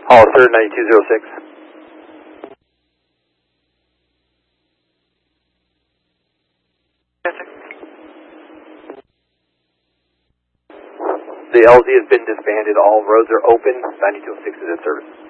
Hollister 9206. The LZ has been disbanded. All roads are open. 9206 is in service.